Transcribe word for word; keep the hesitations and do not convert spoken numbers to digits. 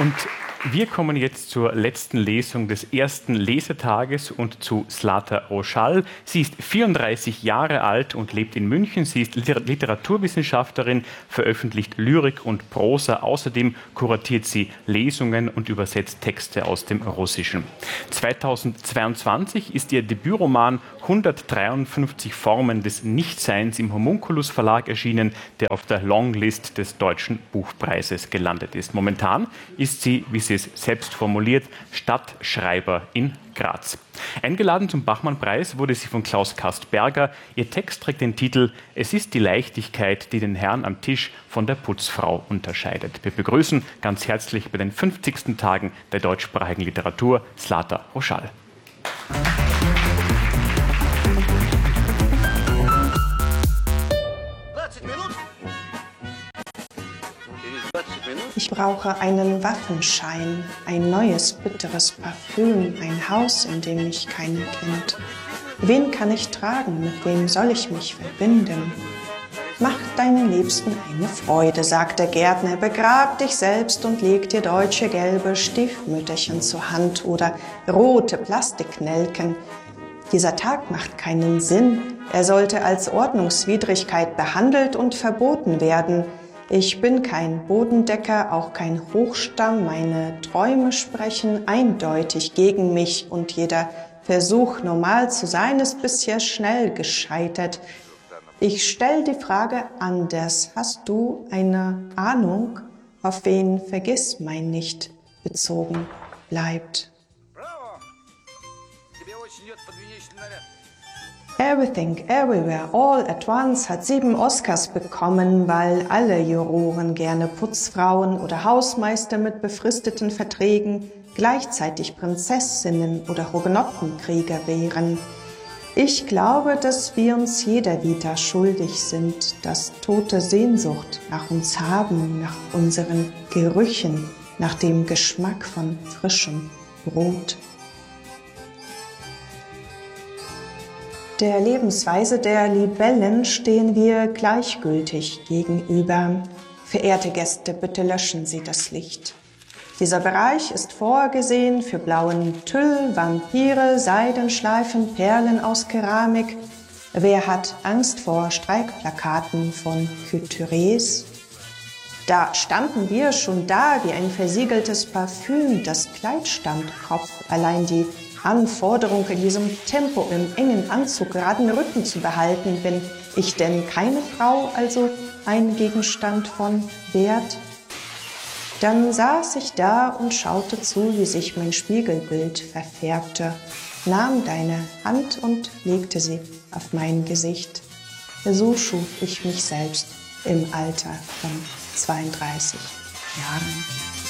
Und wir kommen jetzt zur letzten Lesung des ersten Lesetages und zu Zlata Roschal. Sie ist vierunddreißig Jahre alt und lebt in München. Sie ist Literaturwissenschaftlerin, veröffentlicht Lyrik und Prosa. Außerdem kuratiert sie Lesungen und übersetzt Texte aus dem Russischen. zweitausendzweiundzwanzig ist ihr Debütroman hundertdreiundfünfzig Formen des Nichtseins im Homunculus Verlag erschienen, der auf der Longlist des Deutschen Buchpreises gelandet ist. Momentan ist sie, wie sie es selbst formuliert, Stadtschreiber in Graz. Eingeladen zum Bachmann-Preis wurde sie von Klaus Kastberger. Ihr Text trägt den Titel »Es ist die Leichtigkeit, die den Herrn am Tisch von der Putzfrau unterscheidet«. Wir begrüßen ganz herzlich bei den fünfzigsten Tagen der deutschsprachigen Literatur Zlata Roschal. Ich brauche einen Waffenschein, ein neues, bitteres Parfüm, ein Haus, in dem mich keiner kennt. Wen kann ich tragen, mit wem soll ich mich verbinden? Mach deinen Liebsten eine Freude, sagt der Gärtner, begrab dich selbst und leg dir deutsche gelbe Stiefmütterchen zur Hand oder rote Plastiknelken. Dieser Tag macht keinen Sinn, er sollte als Ordnungswidrigkeit behandelt und verboten werden. Ich bin kein Bodendecker, auch kein Hochstamm. Meine Träume sprechen eindeutig gegen mich und jeder Versuch, normal zu sein, ist bisher schnell gescheitert. Ich stell die Frage anders. Hast du eine Ahnung, auf wen vergiss mein nicht bezogen bleibt? Everything, Everywhere, All at Once hat sieben Oscars bekommen, weil alle Juroren gerne Putzfrauen oder Hausmeister mit befristeten Verträgen, gleichzeitig Prinzessinnen oder Hugenottenkrieger wären. Ich glaube, dass wir uns jeder Vita schuldig sind, dass tote Sehnsucht nach uns haben, nach unseren Gerüchen, nach dem Geschmack von frischem Brot. Der Lebensweise der Libellen stehen wir gleichgültig gegenüber. Verehrte Gäste, bitte löschen Sie das Licht. Dieser Bereich ist vorgesehen für blauen Tüll, Vampire, Seidenschleifen, Perlen aus Keramik. Wer hat Angst vor Streikplakaten von Couturiers? Da standen wir schon da wie ein versiegeltes Parfüm, das Kleid stand Kopf, allein die Anforderung, in diesem Tempo im engen Anzug geraden Rücken zu behalten. Bin ich denn keine Frau, also ein Gegenstand von Wert? Dann saß ich da und schaute zu, wie sich mein Spiegelbild verfärbte, nahm deine Hand und legte sie auf mein Gesicht. So schuf ich mich selbst im Alter von zweiunddreißig Jahren.